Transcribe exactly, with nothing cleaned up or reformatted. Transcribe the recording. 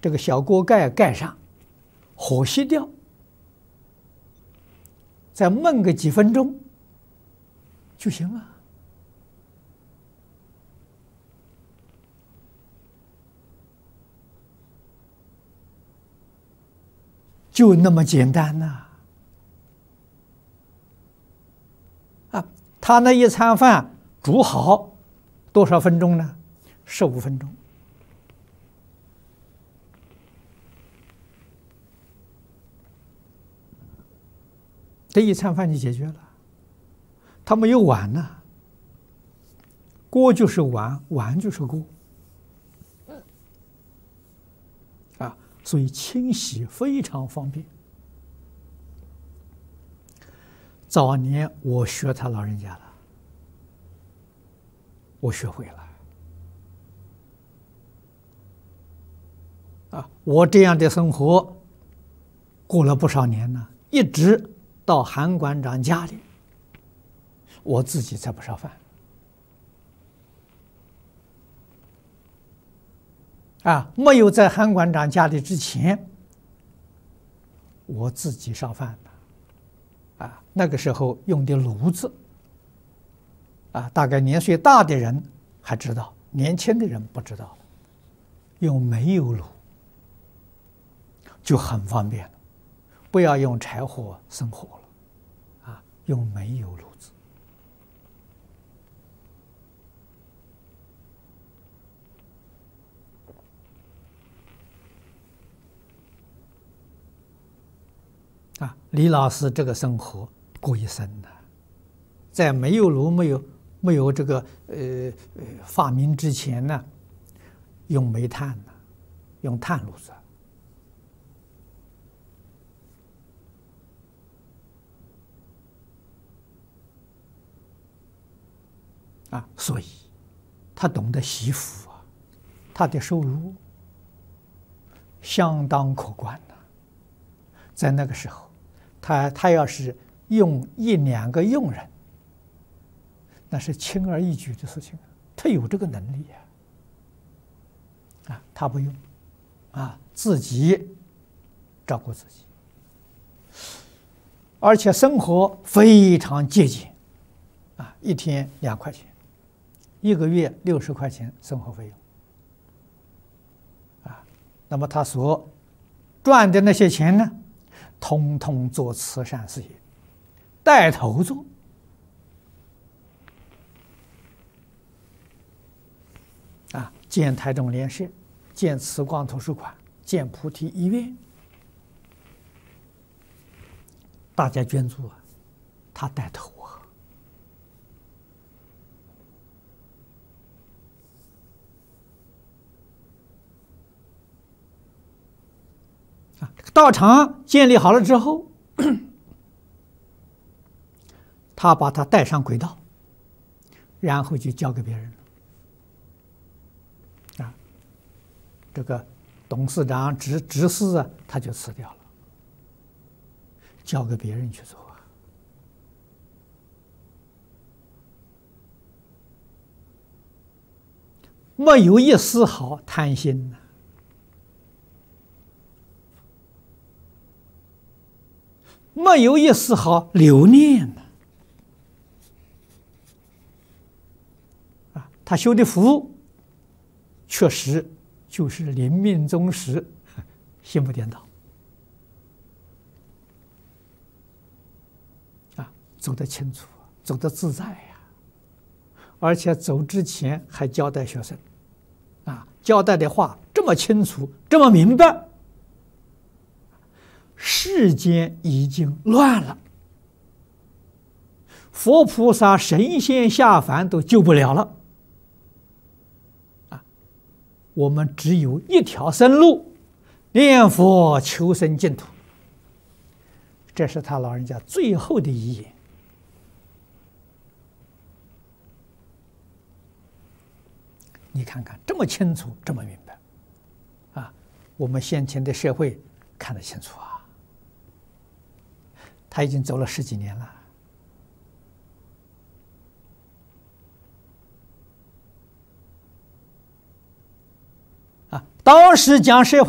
这个小锅盖盖上，火熄掉，再焖个几分钟就行了。就那么简单呐！啊，他那一餐饭煮好多少分钟呢？十五分钟。这一餐饭就解决了。他没有碗呢，锅就是碗，碗就是锅。啊，所以清洗非常方便。早年我学他老人家了，我学会了。啊，我这样的生活过了不少年了，一直到韩馆长家里，我自己才不烧饭。啊，没有在韩馆长家里之前，我自己烧饭的。啊，那个时候用的炉子，啊，大概年岁大的人还知道，年轻的人不知道。用煤油炉就很方便了，不要用柴火生火了，啊，用煤油炉子。啊，李老师这个生活过一生的，在煤油炉没有没有这个呃呃发明之前呢，用煤炭呢，用炭炉子。啊，所以他懂得惜福啊，他的收入相当可观的。在那个时候，他他要是用一两个佣人，那是轻而易举的事情，他有这个能力呀。啊，他不用，啊，自己照顾自己，而且生活非常节俭，啊，一天两块钱，一个月六十块钱生活费用，啊，那么他所赚的那些钱呢，通通做慈善事业，带头做。啊，建台中联社，建慈光图书馆，建菩提医院，大家捐助啊，他带头啊。啊，道场建立好了之后，他把它带上轨道，然后就交给别人了。啊，这个董事长、执执事啊，他就辞掉了，交给别人去做啊。没有一丝毫贪心呢，没有一丝毫留念呢。啊，他修的福，确实就是临命终时，心不颠倒。啊，走得清楚，走得自在呀。而且走之前还交代学生，啊，交代的话这么清楚，这么明白。世间已经乱了，佛菩萨、神仙下凡都救不了了，啊，我们只有一条生路，念佛求生净土。这是他老人家最后的遗言。你看看，这么清楚，这么明白，啊，我们先前的社会看得清楚啊。他已经走了十几年了，啊，当时讲社会。